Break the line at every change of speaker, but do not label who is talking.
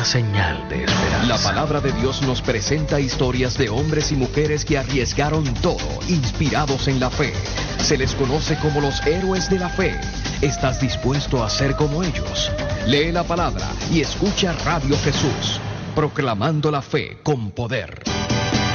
señal de esperanza.
La palabra de Dios nos presenta historias de hombres y mujeres que arriesgaron todo, inspirados en la fe. Se les conoce como los héroes de la fe. ¿Estás dispuesto a ser como ellos? Lee la palabra y escucha Radio Jesús, proclamando la fe con poder.